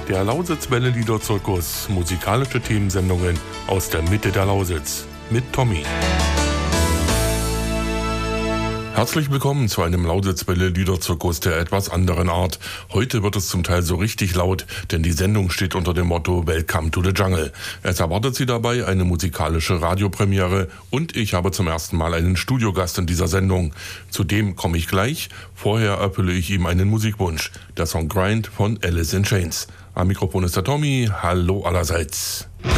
Der Lausitz-Welle Liederzirkus, musikalische Themensendungen aus der Mitte der Lausitz mit Tommy. Herzlich willkommen zu einem Lausitz-Welle Liederzirkus der etwas anderen Art. Heute wird es zum Teil so richtig laut, denn die Sendung steht unter dem Motto Welcome to the Jungle. Es erwartet Sie dabei eine musikalische Radiopremiere und ich habe zum ersten Mal einen Studiogast in dieser Sendung. Zu dem komme ich gleich. Vorher erfülle ich ihm einen Musikwunsch. Der Song Grind von Alice in Chains. Am Mikrofon ist der Tommy. Hallo allerseits.